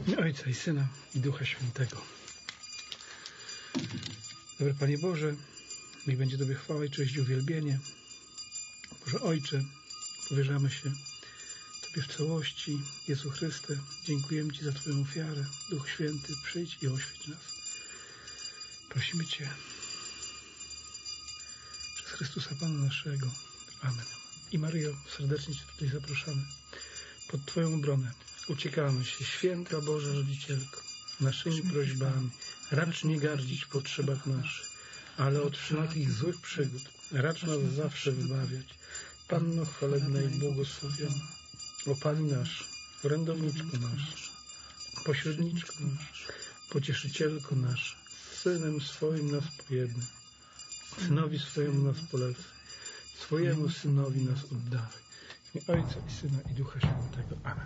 W imię Ojca i Syna i Ducha Świętego. Dobry Panie Boże, niech będzie Tobie chwała i cześć i uwielbienie. Boże Ojcze, powierzamy się Tobie w całości. Jezu Chryste, dziękujemy Ci za Twoją ofiarę. Duch Święty, przyjdź i oświeć nas. Prosimy Cię przez Chrystusa Pana naszego. Amen. I Maryjo, serdecznie Cię tutaj zapraszamy. Pod Twoją obronę uciekamy się, Święta Boża Rodzicielko, naszymi prośbami. Racz nie gardzić w potrzebach naszych, ale od wszelakich złych przygód racz nas zawsze wybawiać. Panno chwalebna i błogosławiona, o Pani nasz, orędowniczko nasz, pośredniczko nasz, pocieszycielko nasz, Synem swoim nas pojednaj, Synowi swojemu nas polecaj, swojemu Synowi nas oddawaj. W imię Ojca i Syna i Ducha Świętego. Amen.